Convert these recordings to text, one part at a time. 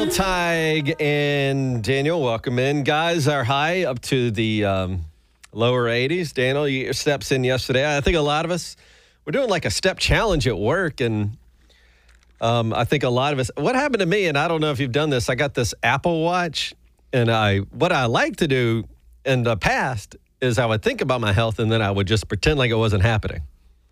Tig and Daniel, welcome in. Guys are high up to the lower 80s. Daniel, you get your steps in yesterday. I think a lot of us, we're doing like a step challenge at work, and I think a lot of us, what happened to me, and I don't know if you've done this, I got this Apple Watch, and what I like to do in the past is I would think about my health, and then I would just pretend like it wasn't happening.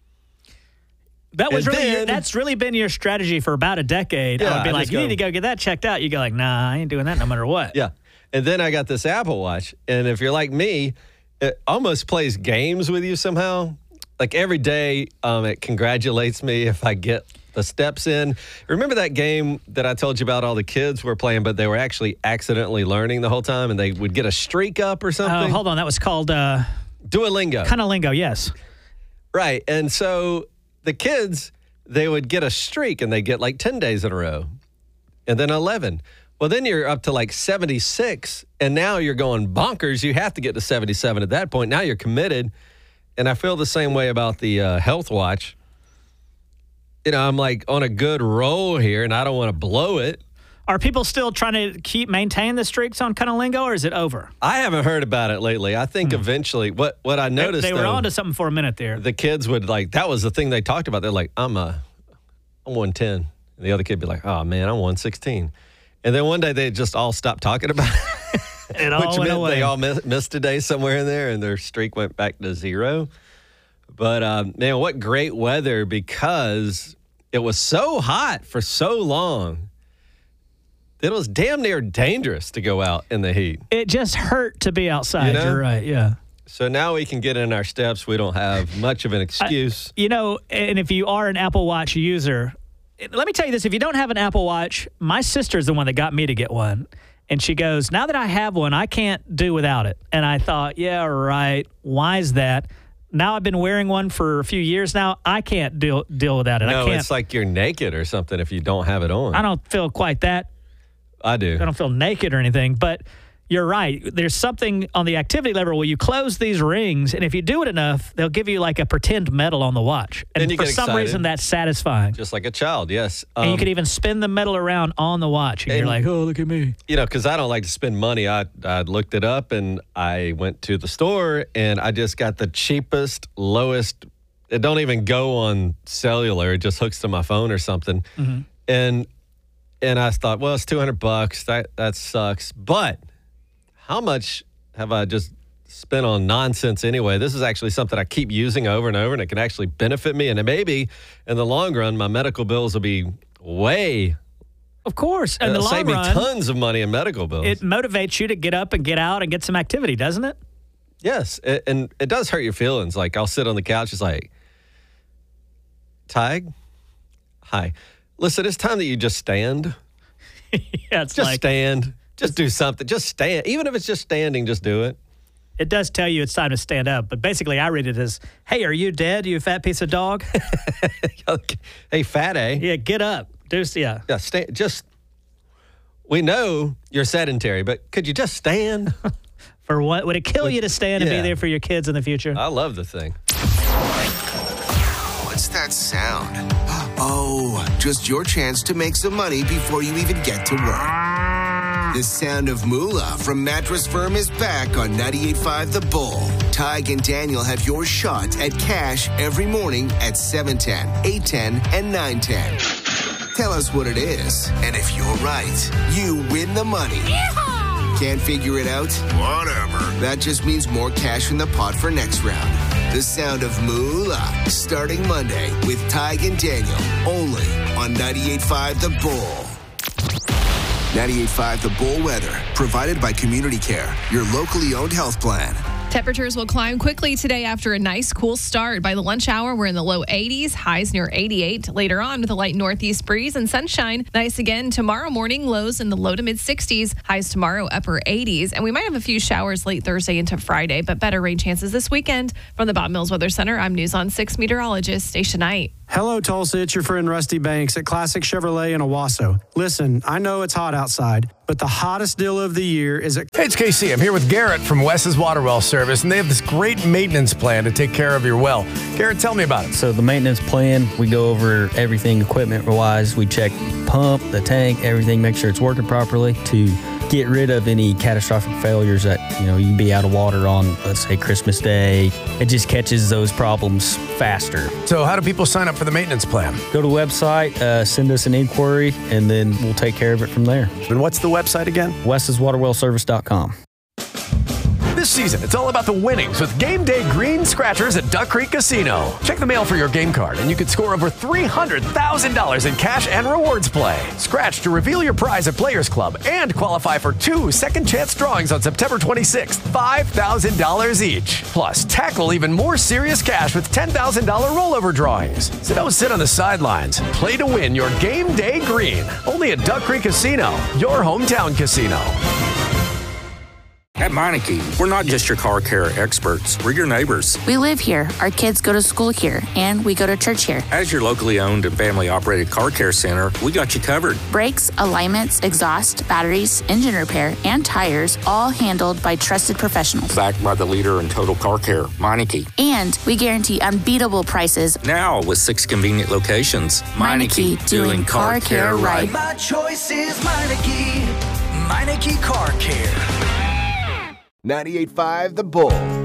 That's really been your strategy for about a decade. Yeah, I would be like, you need to go get that checked out. You go like, nah, I ain't doing that no matter what. Yeah. And then I got this Apple Watch. And if you're like me, it almost plays games with you somehow. Like every day, it congratulates me if I get the steps in. Remember that game that I told you about all the kids were playing, but they were actually accidentally learning the whole time, and they would get a streak up or something? Hold on. That was called Duolingo. Cunnilingo, yes. Right. And so the kids, they would get a streak, and they get like 10 days in a row, and then 11. Well, then you're up to like 76, and now you're going bonkers. You have to get to 77 at that point. Now you're committed, and I feel the same way about the Health Watch. You know, I'm like on a good roll here, and I don't want to blow it. Are people still trying to maintain the streaks on Cunnilingo, or is it over? I haven't heard about it lately. I think eventually, what I noticed, they were onto something for a minute there. The kids would like, that was the thing they talked about. They're like, I'm 110. And the other kid would be like, oh man, I'm 116. And then one day they just all stopped talking about it. It all went away. They all missed a day somewhere in there, and their streak went back to 0. But man, what great weather, because it was so hot for so long. It was damn near dangerous to go out in the heat. It just hurt to be outside. You know? You're right, yeah. So now we can get in our steps. We don't have much of an excuse. And if you are an Apple Watch user, let me tell you this. If you don't have an Apple Watch, my sister's the one that got me to get one. And she goes, now that I have one, I can't do without it. And I thought, yeah, right. Why is that? Now I've been wearing one for a few years now. I can't deal without it. No, I can't. It's like you're naked or something if you don't have it on. I don't feel quite that. I do. I don't feel naked or anything, but you're right. There's something on the activity level where you close these rings, and if you do it enough, they'll give you like a pretend medal on the watch. And for some reason, that's satisfying. Just like a child, yes. And you can even spin the medal around on the watch, and you're like, oh, look at me. You know, because I don't like to spend money. I looked it up, and I went to the store, and I just got the cheapest, lowest. It don't even go on cellular. It just hooks to my phone or something. Mm-hmm. And I thought, well, it's $200. That sucks. But how much have I just spent on nonsense anyway? This is actually something I keep using over and over, and it can actually benefit me. And maybe in the long run, my medical bills will be way. Of course. In the long run, run, save me tons of money in medical bills. It motivates you to get up and get out and get some activity, doesn't it? Yes. And it does hurt your feelings. Like, I'll sit on the couch, it's like, Tig, hi. Listen, it's time that you just stand. Yeah, it's just stand. Just do something. Just stand. Even if it's just standing, just do it. It does tell you it's time to stand up. But basically, I read it as, hey, are you dead, you fat piece of dog? Hey, fat A. Yeah, get up. Yeah, stand. Just, we know you're sedentary, but could you just stand? For what? Would it kill you to stand and be there for your kids in the future? I love the thing. What's that sound? Oh, just your chance to make some money before you even get to work. The sound of moolah from Mattress Firm is back on 98.5 The Bull. Tig and Daniel have your shot at cash every morning at 7:10, 8:10, and 9:10. Tell us what it is, and if you're right, you win the money. Yeehaw! Can't figure it out? Whatever. That just means more cash in the pot for next round. The sound of moolah, starting Monday with Tig and Daniel, only on 98.5 The Bull. 98.5 The Bull weather, provided by Community Care, your locally owned health plan. Temperatures will climb quickly today after a nice cool start. By the lunch hour, we're in the low 80s, highs near 88. Later on, with a light northeast breeze and sunshine. Nice again tomorrow morning, lows in the low to mid 60s, highs tomorrow upper 80s. And we might have a few showers late Thursday into Friday, but better rain chances this weekend. From the Bob Mills Weather Center, I'm News on 6 meteorologist Stacia Knight. Hello, Tulsa. It's your friend Rusty Banks at Classic Chevrolet in Owasso. Listen, I know it's hot outside, but the hottest deal of the year is at... Hey, it's KC. I'm here with Garrett from Wes's Water Well Service, and they have this great maintenance plan to take care of your well. Garrett, tell me about it. So the maintenance plan, we go over everything equipment-wise. We check pump, the tank, everything, make sure it's working properly to get rid of any catastrophic failures that, you can be out of water on, let's say, Christmas Day. It just catches those problems faster. So how do people sign up for the maintenance plan? Go to the website, send us an inquiry, and then we'll take care of it from there. And what's the website again? wes'swaterwellservice.com. This season, it's all about the winnings with Game Day Green Scratchers at Duck Creek Casino. Check the mail for your game card, and you could score over $300,000 in cash and rewards play. Scratch to reveal your prize at Players Club and qualify for 2 second-chance drawings on September 26th, $5,000 each. Plus, tackle even more serious cash with $10,000 rollover drawings. So don't sit on the sidelines. Play to win your Game Day Green. Only at Duck Creek Casino, your hometown casino. At Meineke, we're not just your car care experts, we're your neighbors. We live here, our kids go to school here, and we go to church here. As your locally owned and family-operated car care center, we got you covered. Brakes, alignments, exhaust, batteries, engine repair, and tires, all handled by trusted professionals. Backed by the leader in total car care, Meineke. And we guarantee unbeatable prices. Now with 6 convenient locations. Meineke, doing car care right. My choice is Meineke. Meineke Car Care. 98.5 The Bull.